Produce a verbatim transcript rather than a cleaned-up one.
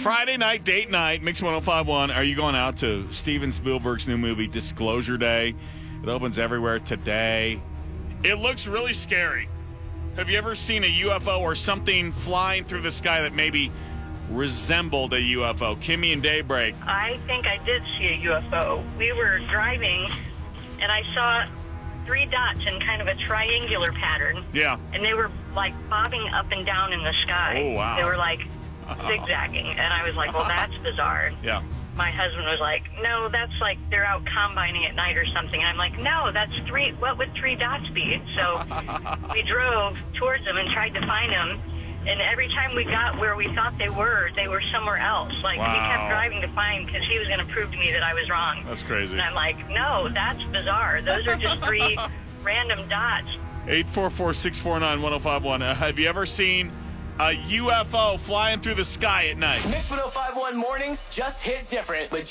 Friday night, date night, Mix one oh five point one. Are you going out to Steven Spielberg's new movie, Disclosure Day? It opens everywhere today. It looks really scary. Have you ever seen a U F O or something flying through the sky that maybe resembled a U F O? Kimmy and Daybreak. I think I did see a U F O. We were driving, and I saw three dots in kind of a triangular pattern. Yeah. And they were, like, bobbing up and down in the sky. Oh, wow. They were, like, zigzagging. And I was like, well, that's bizarre. Yeah. My husband was like, no, that's like they're out combining at night or something. And I'm like, no, that's three. What would three dots be? So we drove towards them and tried to find them. And every time we got where we thought they were, they were somewhere else. Like, Wow. he kept driving to find because he was going to prove to me that I was wrong. That's crazy. And I'm like, no, that's bizarre. Those are just three random dots. eight four four, six four nine, one oh five one. Uh, have you ever seen a U F O flying through the sky at night? Mix one oh five point one mornings just hit different with